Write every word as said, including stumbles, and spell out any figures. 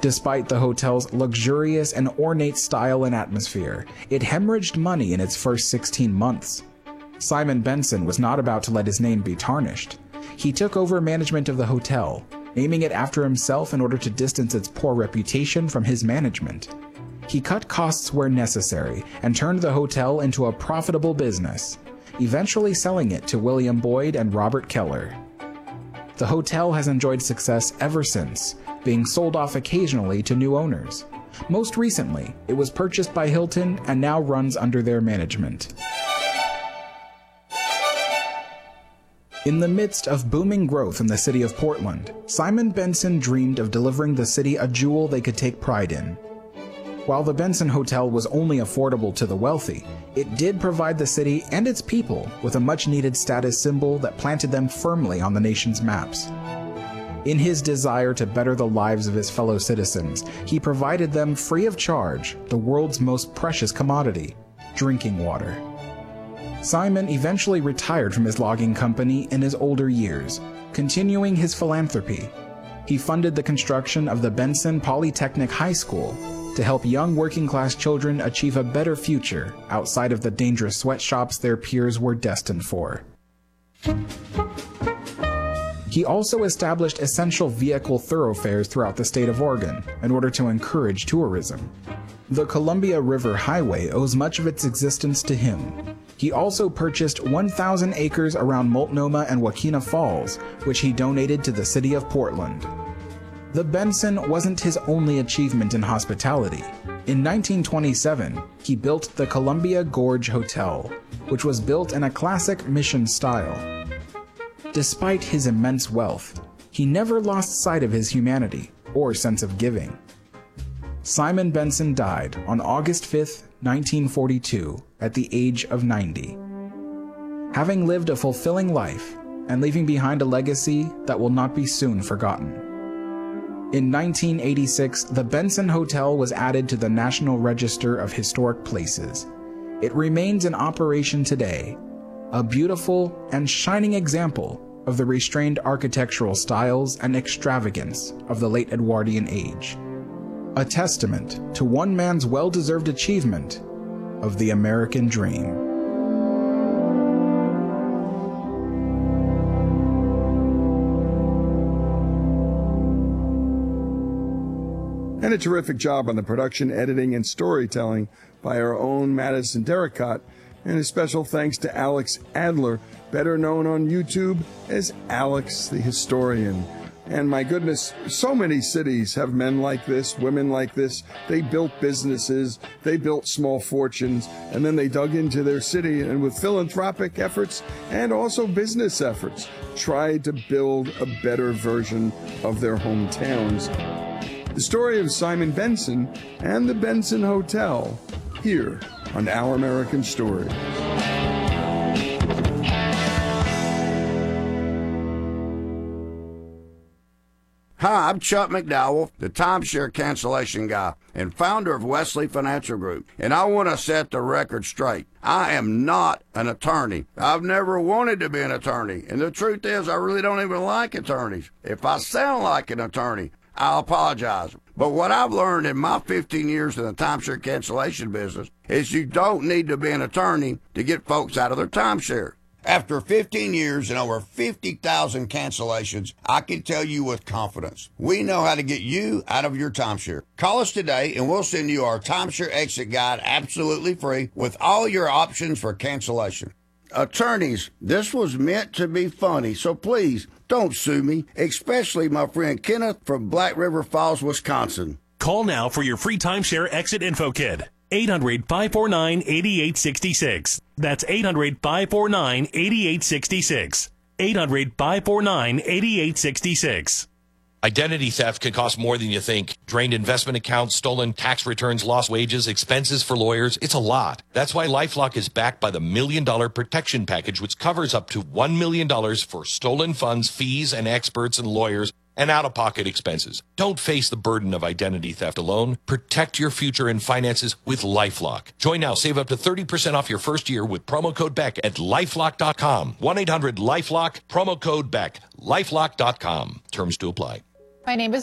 Despite the hotel's luxurious and ornate style and atmosphere, it hemorrhaged money in its first sixteen months. Simon Benson was not about to let his name be tarnished. He took over management of the hotel, naming it after himself in order to distance its poor reputation from his management. He cut costs where necessary and turned the hotel into a profitable business, eventually selling it to William Boyd and Robert Keller. The hotel has enjoyed success ever since, being sold off occasionally to new owners. Most recently, it was purchased by Hilton and now runs under their management. In the midst of booming growth in the city of Portland, Simon Benson dreamed of delivering the city a jewel they could take pride in. While the Benson Hotel was only affordable to the wealthy, it did provide the city and its people with a much-needed status symbol that planted them firmly on the nation's maps. In his desire to better the lives of his fellow citizens, he provided them free of charge the world's most precious commodity, drinking water. Simon eventually retired from his logging company in his older years, continuing his philanthropy. He funded the construction of the Benson Polytechnic High School to help young working-class children achieve a better future outside of the dangerous sweatshops their peers were destined for. He also established essential vehicle thoroughfares throughout the state of Oregon in order to encourage tourism. The Columbia River Highway owes much of its existence to him. He also purchased one thousand acres around Multnomah and Wakena Falls, which he donated to the city of Portland. The Benson wasn't his only achievement in hospitality. In nineteen twenty-seven, he built the Columbia Gorge Hotel, which was built in a classic mission style. Despite his immense wealth, he never lost sight of his humanity or sense of giving. Simon Benson died on August fifth, nineteen forty-two, at the age of ninety. Having lived a fulfilling life and leaving behind a legacy that will not be soon forgotten. In nineteen eighty-six, the Benson Hotel was added to the National Register of Historic Places. It remains in operation today, a beautiful and shining example of the restrained architectural styles and extravagance of the late Edwardian age. A testament to one man's well-deserved achievement of the American dream. And a terrific job on the production, editing, and storytelling by our own Madison Derricott. And a special thanks to Alex Adler, better known on YouTube as Alex the Historian. And my goodness, so many cities have men like this, women like this. They built businesses, they built small fortunes, and then they dug into their city and with philanthropic efforts and also business efforts, tried to build a better version of their hometowns. The story of Simon Benson and the Benson Hotel, here on Our American Stories. Hi, I'm Chuck McDowell, the timeshare cancellation guy and founder of Wesley Financial Group, and I want to set the record straight. I am not an attorney. I've never wanted to be an attorney, and the truth is I really don't even like attorneys. If I sound like an attorney, I apologize. But what I've learned in my fifteen years in the timeshare cancellation business is you don't need to be an attorney to get folks out of their timeshare. After fifteen years and over fifty thousand cancellations, I can tell you with confidence, we know how to get you out of your timeshare. Call us today and we'll send you our timeshare exit guide absolutely free with all your options for cancellation. Attorneys, this was meant to be funny, so please don't sue me, especially my friend Kenneth from Black River Falls, Wisconsin. Call now for your free timeshare exit info kit. eight hundred, five four nine, eight eight six six. That's eight hundred, five four nine, eight eight six six. eight hundred, five four nine, eight eight six six. Identity theft can cost more than you think. Drained investment accounts, stolen tax returns, lost wages, expenses for lawyers. It's a lot. That's why LifeLock is backed by the Million Dollar Protection Package, which covers up to one million dollars for stolen funds, fees, and experts and lawyers, and out-of-pocket expenses. Don't face the burden of identity theft alone. Protect your future and finances with LifeLock. Join now. Save up to thirty percent off your first year with promo code Beck at lifelock dot com. one eight hundred LifeLock, promo code Beck, lifelock dot com. Terms to apply. My name is